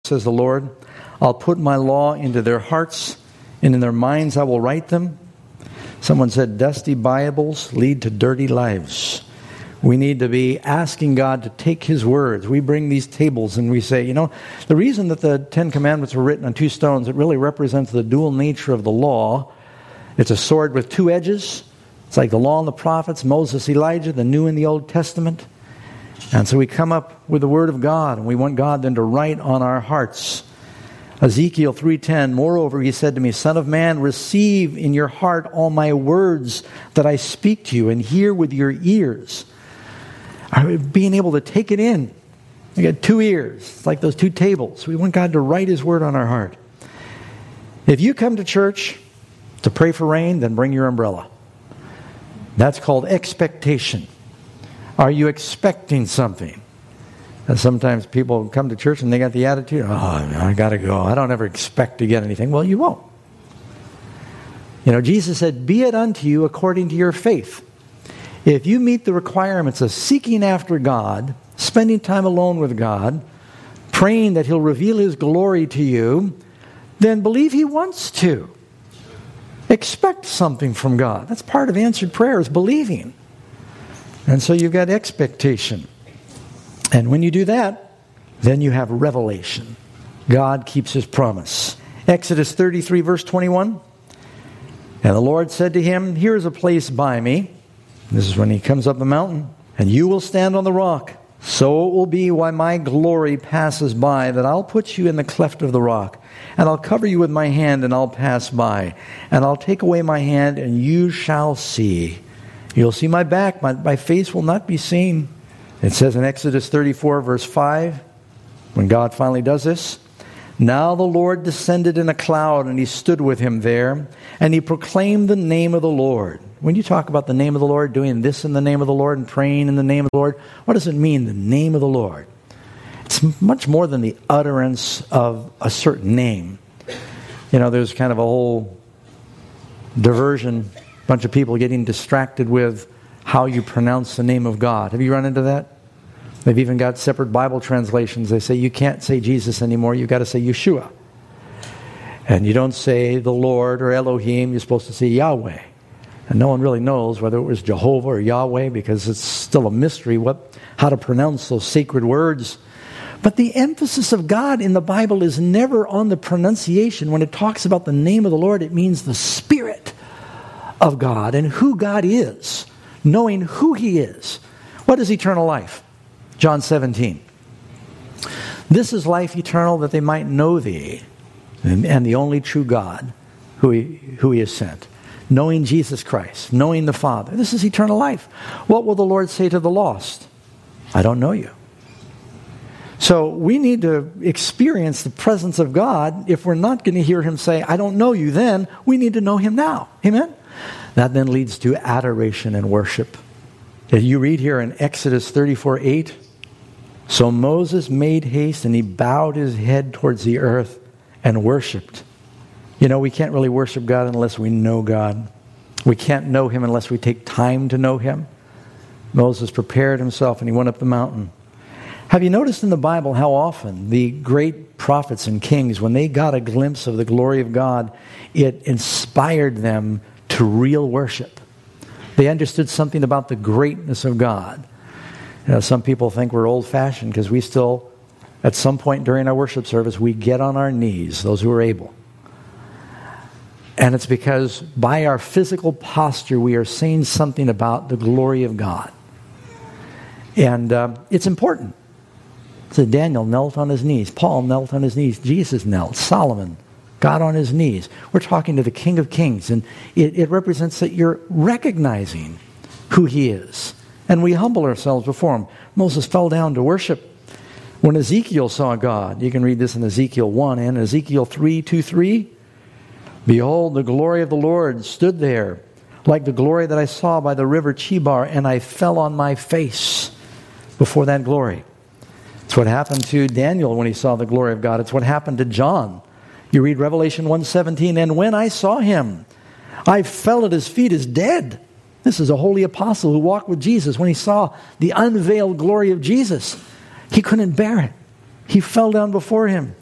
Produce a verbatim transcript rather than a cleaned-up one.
says the Lord. I'll put my law into their hearts, and in their minds I will write them. Someone said, dusty Bibles lead to dirty lives. We need to be asking God to take His words. We bring these tables and we say, you know, the reason that the Ten Commandments were written on two stones, it really represents the dual nature of the law. It's a sword with two edges. It's like the law and the prophets, Moses, Elijah, the New and the Old Testament. And so we come up with the Word of God, and we want God then to write on our hearts. Ezekiel three ten, moreover, he said to me, Son of man, receive in your heart all my words that I speak to you, and hear with your ears. Being able to take it in. You got two ears. It's like those two tables. We want God to write His Word on our heart. If you come to church to pray for rain, then bring your umbrella. That's called expectation. Are you expecting something? And sometimes people come to church and they got the attitude, oh, I got to go. I don't ever expect to get anything. Well, you won't. You know, Jesus said, be it unto you according to your faith. If you meet the requirements of seeking after God, spending time alone with God, praying that He'll reveal His glory to you, then believe He wants to. Expect something from God. That's part of answered prayer, is believing. And so you've got expectation. And when you do that, then you have revelation. God keeps His promise. Exodus thirty-three, verse twenty-one. And the Lord said to him, here is a place by me. This is when he comes up the mountain. And you will stand on the rock. So it will be while my glory passes by that I'll put you in the cleft of the rock. And I'll cover you with my hand and I'll pass by. And I'll take away my hand and you shall see. You'll see my back. My, my face will not be seen. It says in Exodus thirty-four, verse five, when God finally does this, now the Lord descended in a cloud, and He stood with him there, and He proclaimed the name of the Lord. When you talk about the name of the Lord, doing this in the name of the Lord and praying in the name of the Lord, what does it mean, the name of the Lord? It's much more than the utterance of a certain name. You know, there's kind of a whole diversion, a bunch of people getting distracted with how you pronounce the name of God. Have you run into that? They've even got separate Bible translations. They say you can't say Jesus anymore. You've got to say Yeshua. And you don't say the Lord or Elohim. You're supposed to say Yahweh. And no one really knows whether it was Jehovah or Yahweh, because it's still a mystery what how to pronounce those sacred words. But the emphasis of God in the Bible is never on the pronunciation. When it talks about the name of the Lord, it means the Spirit of God and who God is. Knowing who He is. What is eternal life? John seventeen. This is life eternal, that they might know Thee, and, and the only true God, who he, who he has sent. Knowing Jesus Christ, knowing the Father. This is eternal life. What will the Lord say to the lost? I don't know you. So we need to experience the presence of God. If we're not going to hear Him say, I don't know you, then we need to know Him now. Amen? That then leads to adoration and worship. You read here in Exodus thirty-four eight, so Moses made haste and he bowed his head towards the earth and worshipped. You know, we can't really worship God unless we know God. We can't know Him unless we take time to know Him. Moses prepared himself and he went up the mountain. Have you noticed in the Bible how often the great prophets and kings, when they got a glimpse of the glory of God, it inspired them to real worship? They understood something about the greatness of God. You know, some people think we're old-fashioned because we still, at some point during our worship service, we get on our knees, those who are able. And it's because by our physical posture, we are saying something about the glory of God. And uh, it's important. So Daniel knelt on his knees. Paul knelt on his knees. Jesus knelt. Solomon got on his knees. We're talking to the King of Kings. And it, it represents that you're recognizing who He is. And we humble ourselves before Him. Moses fell down to worship. When Ezekiel saw God, you can read this in Ezekiel one and Ezekiel three, two, three. Behold, the glory of the Lord stood there, like the glory that I saw by the river Chebar, and I fell on my face before that glory. It's what happened to Daniel when he saw the glory of God. It's what happened to John. You read Revelation one seventeen, and when I saw Him, I fell at His feet as dead. This is a holy apostle who walked with Jesus. When he saw the unveiled glory of Jesus, he couldn't bear it. He fell down before Him.